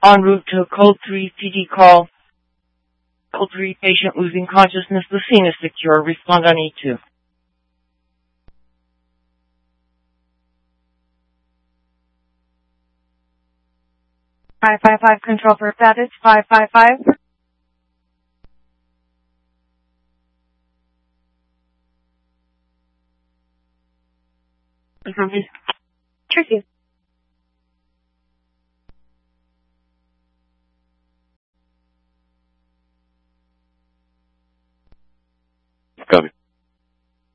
En route to Code 3 PD call. Code 3 patient losing consciousness. The scene is secure. Respond on E2. 555 control for status. 555. Confirm his. Tracy.